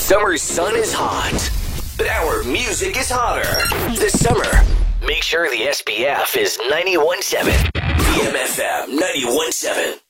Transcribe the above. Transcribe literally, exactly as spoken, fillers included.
summer sun is hot, but our music is hotter. This summer, make sure the S P F is ninety-one point seven. B M F M ninety-one point seven.